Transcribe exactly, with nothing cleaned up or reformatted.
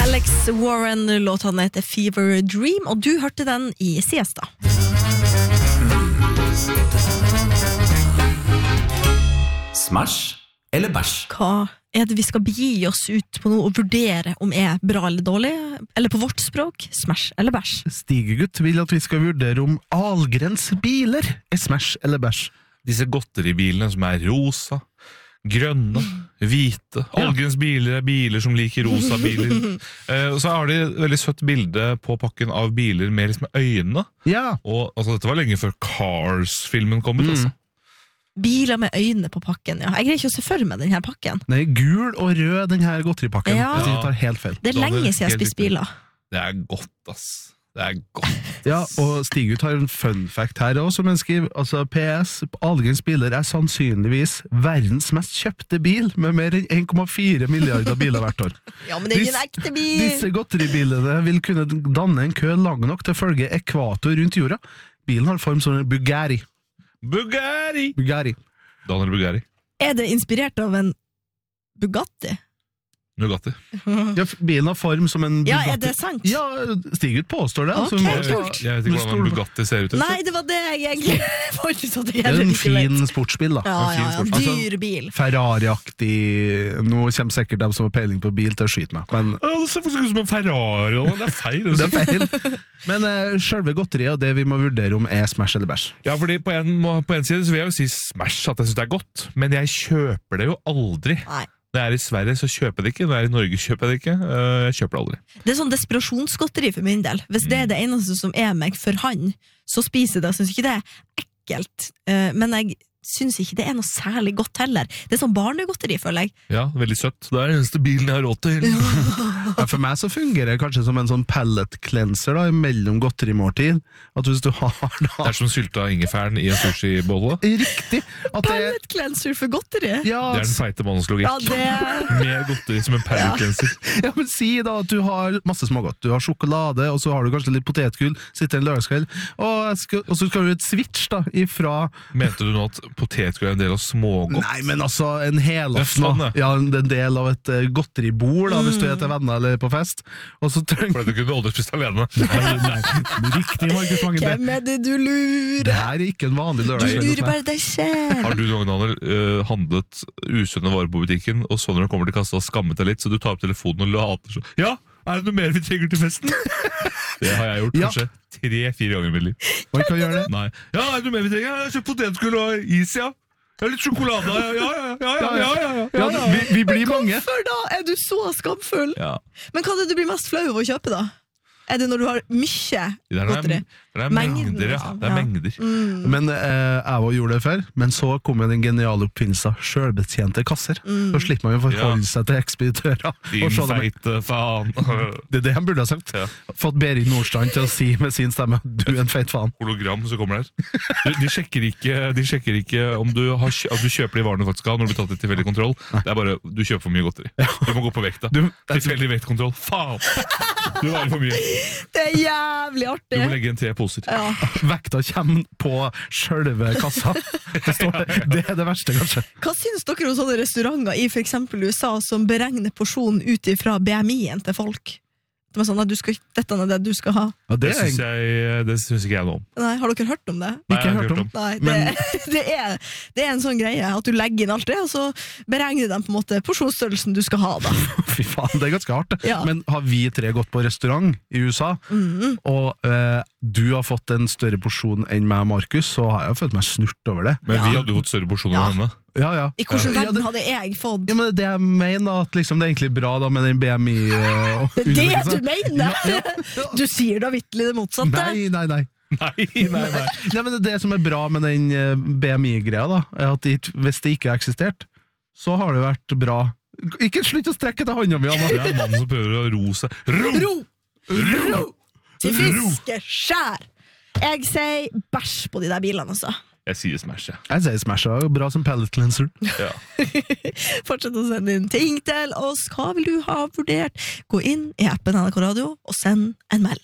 Alex Warren, låten heter Fever Dream, og du hørte den i Siesta. Smash eller bæsj? Hva er det vi skal begi oss ut på nå og vurdere om er bra eller dårlig? Eller på vårt språk, smash eller bæsj? Stigegutt vil at vi skal vurdere om Ahlgrens biler er smash eller bæsj. Disse godteribilene som er rosa, grønne, hvite. Ahlgrens biler er biler som liker rosa biler. eh, og så har de et veldig søtt bilde på pakken av biler med liksom øyne. Ja. Og altså, dette var lenge før Cars-filmen kom ut, Mm. altså. Biler med øyne på pakken, ja. Jeg greier ikke å se for meg denne pakken. Nei, gul og rød, den her godteripakken. Ja. Jeg synes jeg tar helt feil. Det er Da er det lenge siden jeg helt spiste riktig. biler. Det er godt, ass. Det er godt. Ja, og Stigegutt har en fun fact her også, som han skriver. Altså, P S, Ahlgrens biler er sannsynligvis verdens mest kjøpte bil, med mer enn en komma fire milliarder biler hvert år. Ja, men det er jo en ekte bil! Disse godteribilene vil kunne danne en kø lang nok til å følge ekvator rundt jorda. Bilen har form som en Bugatti. Bugatti! Bugatti. Daniel Bugatti. Er det inspirert av en Bugatti? Nugatti. Ja, bilen har form som en Bugatti. Ja, er det sant? Ja, Stigegutt påstår det. Altså, Ok, må- kult. Jeg vet ikke hvordan en Bugatti ser ut. Nei, det var det jeg egentlig fant ut at jeg Det er heller en ikke vet. fin sportsbil, da. Ja, en fin ja, ja, sportsbil. dyr bil. Ferrari-aktig. Nå kommer sikkert de som har peiling på bil til å skyte meg, men Ja, det ser faktisk ut som en Ferrari, og det er feil. det er feil. Men uh, selve godteriet og det vi må vurdere om er smash eller bæsj. Ja, fordi på en, må- på en side så vil jeg jo si smash at jeg synes det er godt, men jeg kjøper det jo aldri. Nei. Når jeg er i Sverige så kjøper jeg det ikke, når jeg er i Norge kjøper jeg det ikke, Øh, jeg kjøper det aldri. Det er sånn desperasjonsgodteri for min del. Hvis det er det eneste som er meg for han, så spiser jeg det. Jeg synes ikke det er ekkelt, eh, men jeg synes ikke det er noe særlig godt heller. Det er sånn barnegodteri, føler jeg. Ja, veldig søtt. Det er den eneste bilen jeg har råd til. Ja, for meg så fungerer det kanskje som en sånn pellet cleanser da, mellom godterimåltid. At hvis du har Det da er som sylta ingefæren i en sushi-bolle. Riktig! At det, Pellet cleanser for godteri? ja, Det er den feite mannens logikk. Ja, det... Med godteri som en perlekenser. ja, men si da at du har masse smågodt. Du har sjokolade, og så har du kanskje litt potetgull, sitter en lørdagskveld, og, jeg skal, og så skal du et switch da, ifra... Mente du nå at potetgull er en del av smågodt? Nei, men altså, en helaften, Det er sånn, da. Ja, en del av et uh, godteribord, da, hvis du er til venner eller på fest. Og så trenger... Fordi du kunne aldri spist alene. Nei, nei, riktig, Markus Vangen. Det, Hvem er det du lurer? det her er ikke en vanlig Du lørdagskveld. lurer bare deg selv. Har du noen ganger uh, handlet usunne varer på butikken, og så når du kommer til kassa og skammet deg litt, så du tar opp telefonen og later så. Ja, er det noe mer vi trenger til festen? Det har jeg gjort Ja. kanskje tre-fire ganger i mitt liv. Man kan gjøre det. Nei. Ja, er det noe mer vi trenger? Jeg har kjøpt potetgull og is, ja. Ja, litt sjokolade, ja, ja, ja, ja, ja, ja, ja, ja, Ja, ja. vi, vi blir mange. Hvorfor da er du så skamfull? Ja. Men hva er det du blir mest flau av å kjøpe da? Er det når du har mye Det er, godteri? det er Mengden, mengder, ja. liksom. Det er Ja. mengder. Mm. Men eh, jeg også gjorde det før, men så kom jo den geniale oppfinnelsen selvbetjente kasser. Mm. Så slipper man jo forholde Ja. seg til ekspeditører. og Din se dem. feite faen. Det er det han burde ha sagt. Ja. Fått Berit Nordstrand til å si med sin stemme, du er en feit faen. Hologram som kommer der. De, de, sjekker ikke, de sjekker ikke om du, har, kjø- at du kjøper de varene du faktisk har når du blir tatt i tilfeldig kontroll. Det er bare, du kjøper for mye godteri. Du må gå på vekta. Du- Tilfeldig vektkontroll. Faen! Du veier for mye. Det er jævlig Du artig. må legge inn tre poser. Ja. Vekta kommer på selve kassa. Det, står, det er det verste, kanskje. Hva synes dere om sånne restauranter i for eksempel U S A som beregner porsjonen ut ifra B M I-en til folk? Det er sånn at du skal, dette er det du skal ha. Ja, det Det er syns jeg, det synes ikke jeg noe om. Nei, har dere hørt om det? Nei, ikke jeg har hørt om. Nei, det, Men- det, er, det er en sånn greie at du legger inn alt det, og så beregner de på en måte porsjonsstørrelsen du skal ha da. Fy faen, det er ganske hardt. det. Ja. Men har vi tre gått på restaurant i U S A, Mm. og eh, du har fått en større porsjon enn meg og Markus, så har jeg følt meg snurt over det. Men Ja. vi hadde jo fått større porsjoner Ja. enn henne. Ja, ja. I hvilken Ja, verden det- hadde jeg fått? Ja, men det er det jeg mener, at liksom, det er egentlig bra da med den B M I eh, Det er det undersøkelsen. du mener! Du sier da vitterlig det motsatte. Nei, nei, nei. Nei, nei, nei. Nei, men det, det som er bra med den eh, B M I-greia, da, er at det, hvis det ikke har eksistert, så har det vært bra. Ikke slutt å strekke til hånda mi, Anna! Det er mannen som prøver å ro seg. Ro! Ro! Ro! Til fiskeskjær! Jeg sier bæsj på de der bilene, altså. Jeg sier smash, jeg. Jeg sier Smash er bra som pellet cleanser. Ja. Fortsett å sende inn ting til oss. Hva vil du ha vurdert? Gå inn i appen N R K Radio og send en mail.